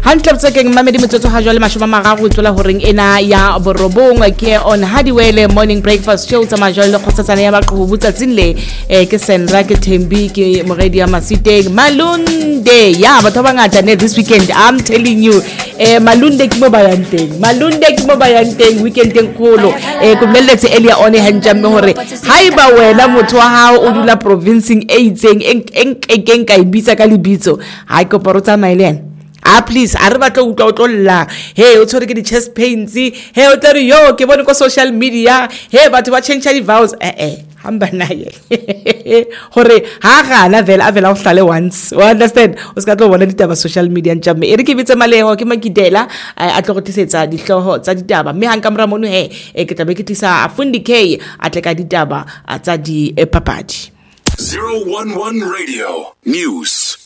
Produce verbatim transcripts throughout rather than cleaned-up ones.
Hantle tsekeng mamedi metsotso ha jwale mashome a mararo tlola horeng ena ya borobong ke on Hadiwele morning breakfast show tsa majolo khotsatsana ya baqhubu butsatsing le eh ke Sandra ke Thembi ke moredi ya Masiteng Malunde ya batho ba ngata ne this weekend I'm telling you eh Malunde ke mo ba yang teng Malunde ke mo ba yang teng weekend teng kholo eh ku melletse earlier on hanjamme hore haiba wena motho wa hao o dula province e itseng en en ka ibitsa ka lebitso ha ke porotsa mailene. Ah please a re batla utla utlolla hey o tshore ke di chest pains hey o tla re yo ke bone ko social media hey batho ba change di vows eh eh hamba naye hore ha gana vela avela o hlale once you understand o ska tlo bona ditaba social media ntjamme e re ke bitse maleho ke makidela a tlo go tlisetsa dihloho tsa ditaba mme hang kamera mono he e ke tlabe ke tlisa Afundi K a tle ka ditaba tsa di papadi. zero one one Radio News.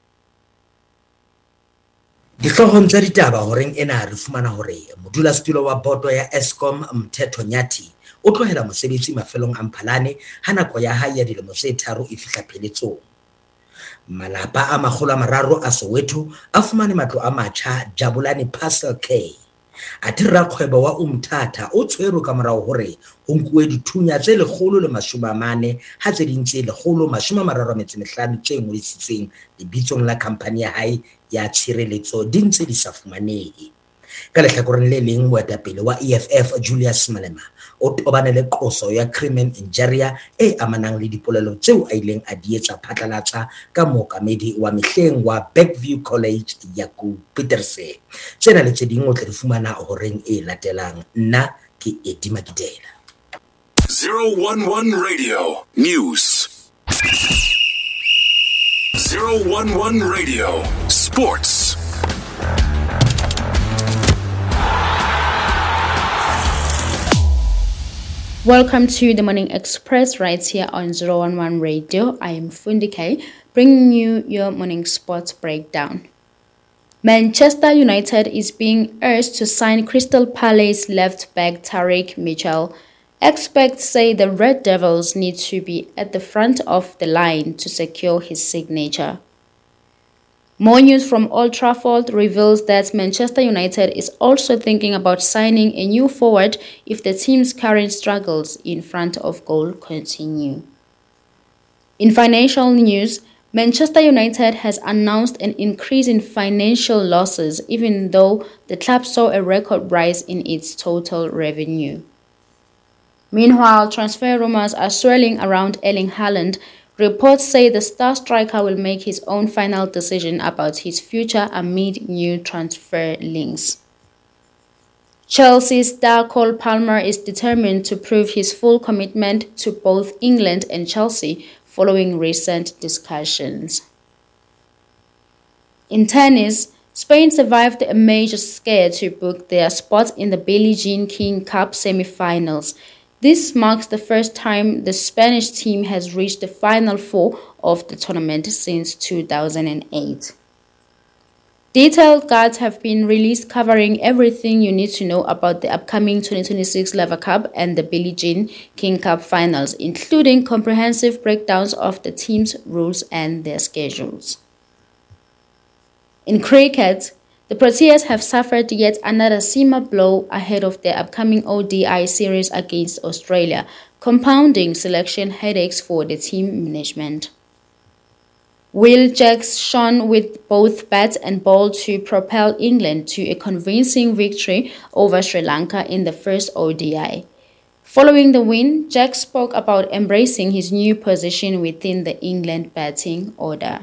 Dihlohong tsa ditaba horeng ena re fumana hore modulasetulo wa boto ya Eskom Mthetho Nyati o tlohela mosebetsi mafelong a Mphalane ha nako ya hae ya dilemo tse tharo e fihla pheletsong. Malapa a makgolo a mararo a Soweto a fumane matlo a matjha Jabulani Parcel K. A tira kgwebo wa Umtata o tshwero ka morao hore ho nkuwe dithunya tse lekgolo le mashome a mane ha tse ding tse lekgolo mashome a mararo a metso e mehlano tse ngodisitsweng lebitsong la khampani ya hae ya tshireletso di ntse di sa fumanehe. Ka lehlakoreng le leng moetapele wa E F F Julius Malema o tobane le qoso ya crimen injuria e amanang le dipolelo tseo a ileng a di etsa phatlalatsa ka mookamedi wa mehleng wa Bergview College Yaku Peterse. Tsena le tse ding o tla di fumana horeng e latelang. Nna ke Eddie Makidela. zero one one Radio News. zero one one Radio Sports. Welcome to the Morning Express right here on zero one one Radio. I am Fundi K, bringing you your morning sports breakdown. Manchester United is being urged to sign Crystal Palace left back Tariq Mitchell. Experts say the Red Devils need to be at the front of the line to secure his signature. More news from Old Trafford reveals that Manchester United is also thinking about signing a new forward if the team's current struggles in front of goal continue. In financial news, Manchester United has announced an increase in financial losses even though the club saw a record rise in its total revenue. Meanwhile, transfer rumors are swirling around Erling Haaland. Reports say the star striker will make his own final decision about his future amid new transfer links. Chelsea's star Cole Palmer is determined to prove his full commitment to both England and Chelsea following recent discussions. In tennis, Spain survived a major scare to book their spot in the Billie Jean King Cup semi-finals. This marks the first time the Spanish team has reached the final four of the tournament since two thousand eight. Detailed guides have been released covering everything you need to know about the upcoming twenty twenty-six Lever Cup and the Billie Jean King Cup finals, including comprehensive breakdowns of the teams' rules and their schedules. In cricket, the Proteas have suffered yet another seamer blow ahead of their upcoming O D I series against Australia, compounding selection headaches for the team management. Will Jacks shone with both bat and ball to propel England to a convincing victory over Sri Lanka in the first O D I. Following the win, Jack spoke about embracing his new position within the England batting order.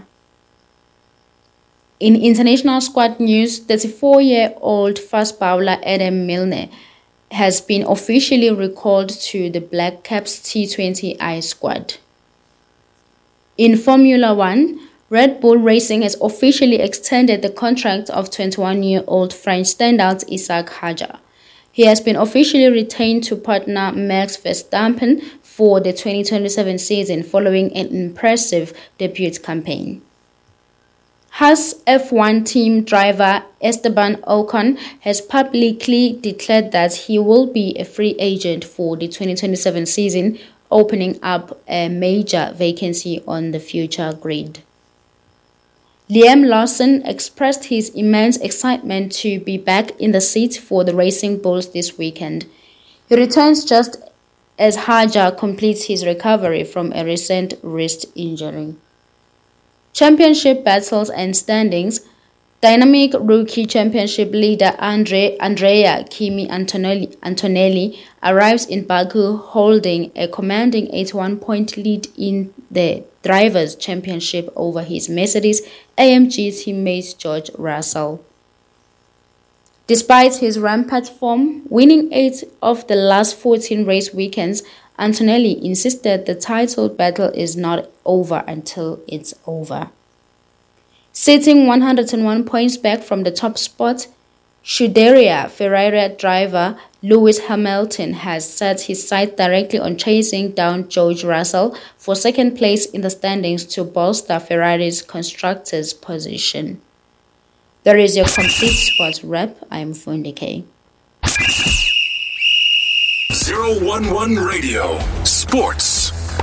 In international squad news, thirty-four-year-old fast bowler Adam Milner has been officially recalled to the Black Caps T twenty I squad. In Formula One, Red Bull Racing has officially extended the contract of twenty-one-year-old French standout Isaac Hadjar. He has been officially retained to partner Max Verstappen for the twenty twenty-seven season following an impressive debut campaign. Haas F one team driver Esteban Ocon has publicly declared that he will be a free agent for the twenty twenty-seven season, opening up a major vacancy on the future grid. Liam Lawson expressed his immense excitement to be back in the seat for the Racing Bulls this weekend. He returns just as Hajar completes his recovery from a recent wrist injury. Championship battles and standings. Dynamic rookie championship leader Andre, Andrea Kimi Antonelli, Antonelli arrives in Baku holding a commanding eighty-one point lead in the Drivers' Championship over his Mercedes A M G teammate George Russell. Despite his rampant form, winning eight of the last fourteen race weekends, Antonelli insisted the title battle is not over until it's over. Sitting one hundred one points back from the top spot, Scuderia Ferrari driver Lewis Hamilton has set his sight directly on chasing down George Russell for second place in the standings to bolster Ferrari's constructors' position. There is your complete sports wrap. I'm Fundike. zero one one Radio Sports.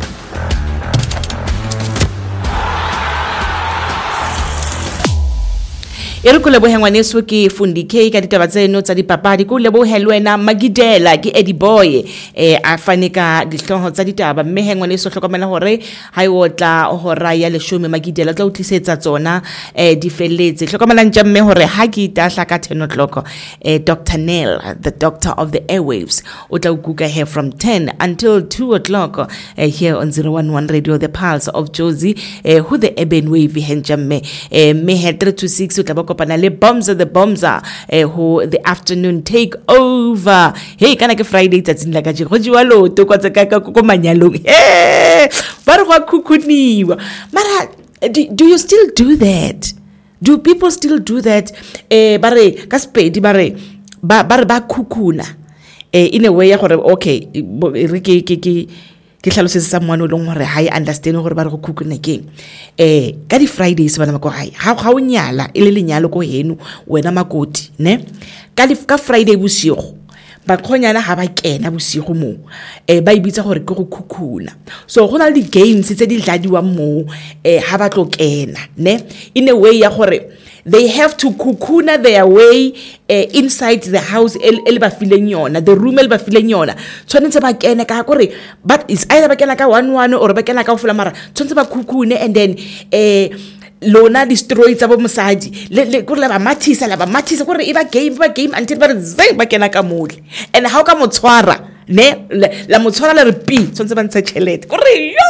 e re ko lebohengwaneso ke Fundike ka ditaba tseno tsa dipapadi ko lebohelwena Magidela ke Eddie Boy eh a fane ka dihloho tsa ditaba mme hengwaneso hlokomela hore ha iotla hora ya leshome Magidela tla utlisetsa tsona eh di felletse hlokomela ntja mme hore ha ke itahla ka ten o'clock eh Doctor Nell, the doctor of the airwaves, o tla ukuka here from ten until two o'clock eh, here on zero one one Radio, the pulse of Jozi eh who the urban wave henja mme eh me he three to six o tla kopana le Bombza the Bombza eh who the afternoon take over. Hey kana ke Friday tsatsing la ka je go jiwa loto kwa tsaka ka ko manyalong eh ba re go kukuniwa mara do, do you still do that? Do people still do that? Eh bare ka spedi bare ba bare ba kukuna eh in a way ya gore okay re ke ke ke ke tlhalosetse sa mwana o leng gore ha I understand gore ba re go kukuna keng eh ka di Fridays bana ba go hai ha ga o nyala e le lenyalo go henu wena makoti ne ka di ka Friday bosigo ba khonyana ha ba kena bosigo mo eh ba ibitsa gore ke go kukuna so go na le di games tse di dladiwa mo eh ha ba tlo kena ne in a way ya gore they have to kukuna their way uh, inside the house el ba fileng yona the room el ba fileng yona tshwanetse ba kena ka gore but is either ba kena ka one one or ba kena ka ofula mara tshwanetse ba kukune and then eh lona destroy tsa bo mosadi le le gore ba mathisa la ba mathisa gore e ba game ba game until ba re zai ba kena ka mole and how ka motshwara ne la motshwara le re pi tshwanetse ba ntsha chelete gore yo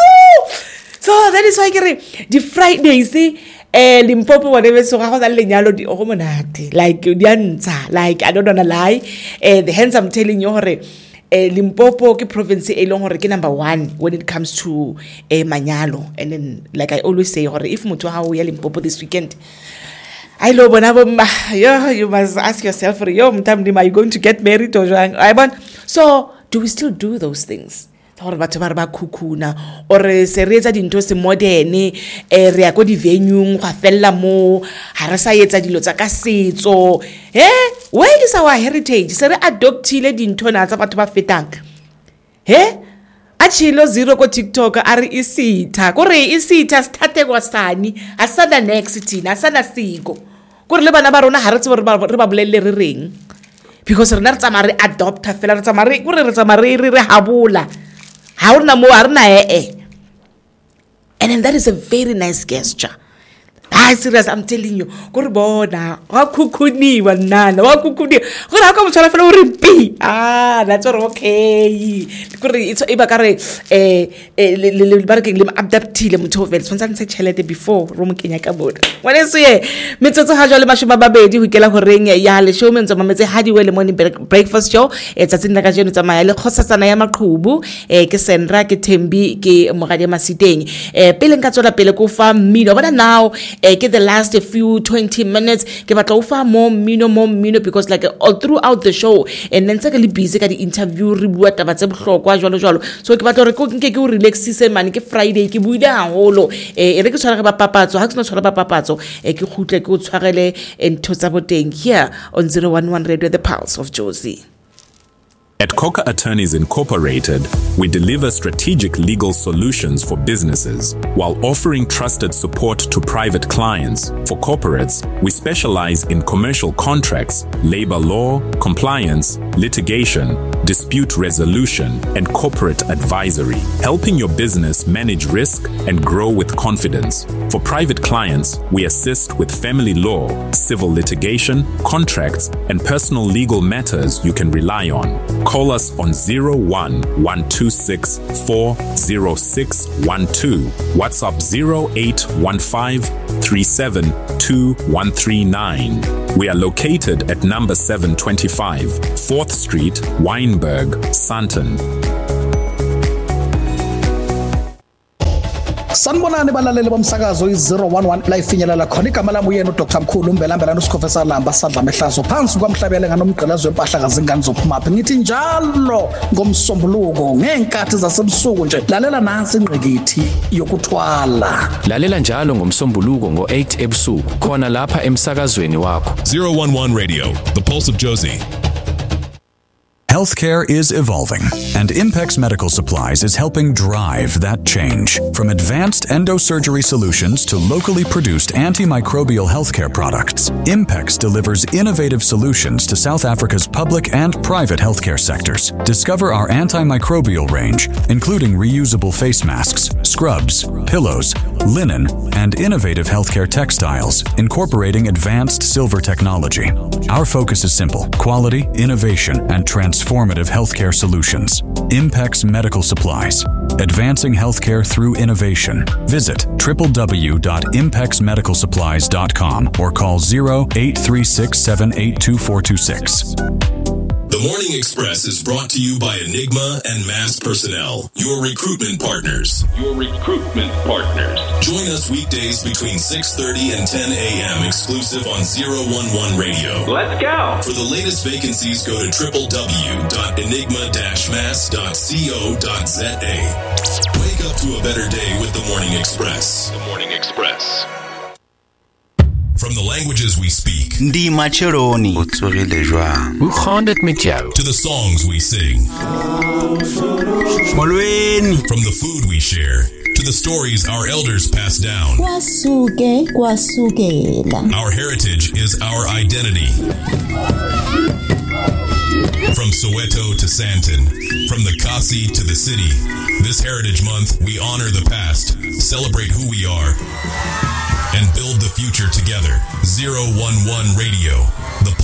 so that is why kere di Fridays eh Limpopo whatever so ga go tsa lenyalo di go monate like di antsa like I don't wanna lie eh the hands I'm telling you hore eh Limpopo ke province e leng hore ke number one when it comes to eh manyalo and then like I always say hore if motho ha o ya Limpopo this weekend I lo bona bo yo you must ask yourself for yo mtamdi are you going to get married or I want so do we still do those things gore batho ba re ba kukuna or se re etsa dintho se modern eh re ya go di venue ga fella mo ha re sa etsa dilo tsa ka setso eh where is our heritage se re adoptile dintho na tsa batho ba fetang eh a chilo zero ko TikTok a re isitha gore isitha starte kwa sani asana next tina asana siko gore le bana ba rona ha re tse re ba bolelle re reng because re na re tsama re adopt fela re tsama re gore re tsama re re habula ha rena mo ha rena eh and then that is a very nice gesture. Ah, serious, I'm telling you. Gore bona wa kukuniwa nana wa kukuni gore ha ka motshwara fela o re pi ah that's all okay gore it's e ba kare eh le ba re ke le adaptile motho vele tshwantsa ntse chelete before ro mo kenya ka bona wena se ye metsotso ha jwale mashoma babedi ho ikela goreng ya le show mentso mametse ha di wele morning breakfast show e tsatsing la ka jeno tsamaya le kgosatsana ya maqhubu eh ke Sandra ke Thembi ke mogadi Masiteng eh pele nka tsola pele ko fa mmino bona now eh ke the last a few twenty minutes ke batla o fa more mino more mino because like all throughout the show and then tsaka le busy ka di interview re bua taba tse bohlokwa jwalo jwalo so ke batla re ko nke ke o relaxise man ke Friday ke buile haholo eh e re ke tshwara ke ba papatso ha ke tshwara ba papatso eh ke khutle ke o tshwarele ntho tsa boteng here on zero one one Radio, the pulse of Jozi. At Coca Attorneys Incorporated, we deliver strategic legal solutions for businesses while offering trusted support to private clients. For corporates, we specialize in commercial contracts, labor law, compliance, litigation, dispute resolution, and corporate advisory, helping your business manage risk and grow with confidence. For private clients, we assist with family law, civil litigation, contracts, and personal legal matters you can rely on. Call us on zero one one two six four zero six one two, WhatsApp zero eight one five three seven two one three nine. We are located at number seven twenty-five, fourth Street, Wynberg, Sandton. Sanibonani balaleli bomsakazo i-zero one one la ifinyelela khona igama lami uyena uDr Mkhulu Mbelambela uSikhofesa Lamba sadla mehlazo phansi kwamhlabele nganomgqelazo wempahla kazingane zophumaphi ngithi njalo ngomsombuluko ngenkathi zasebusuku nje lalela nansi ingqikithi yokuthwala lalela njalo ngomsombuluko ngo eight ebusuku khona lapha emsakazweni wakho zero one one Radio, the pulse of Josie. Healthcare is evolving, and Impex Medical Supplies is helping drive that change. From advanced endosurgery solutions to locally produced antimicrobial healthcare products, Impex delivers innovative solutions to South Africa's public and private healthcare sectors. Discover our antimicrobial range, including reusable face masks, scrubs, pillows, linen, and innovative healthcare textiles, incorporating advanced silver technology. Our focus is simple: quality, innovation, and transformation. Transformative healthcare solutions. Impex Medical Supplies. Advancing healthcare through innovation. Visit w w w dot impex medical supplies dot com or call zero eight three six seven eight two four two six. The Morning Express is brought to you by Enigma and Mass Personnel, your recruitment partners. Your recruitment partners. Join us weekdays between six thirty and ten a.m. exclusive on zero one one Radio. Let's go. For the latest vacancies, go to w w w dot enigma dash mass dot co dot z a. Wake up to a better day with The Morning Express. The Morning Express. From the languages we speak, Ndi Maccheroni, Utsurile Joa. Hoe gaan dit met jou? To the songs we sing, Molweni. from the food we share, to the stories our elders passed down. Kwasuke kwasukela. Our heritage is our identity. From Soweto to Sandton, from the Kasi to the city, this Heritage Month we honor the past, celebrate who we are, and build the future together. zero one one Radio,